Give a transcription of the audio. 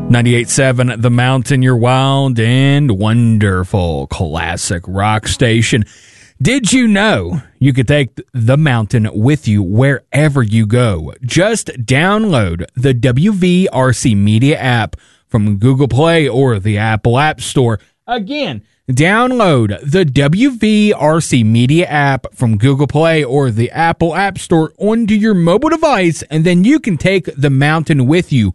98.7 The Mountain, your wild and wonderful classic rock station. Did you know you could take The Mountain with you wherever you go? Just download the WVRC Media app from Google Play or the Apple App Store. Again, download the WVRC Media app from Google Play or the Apple App Store onto your mobile device, and then you can take The Mountain with you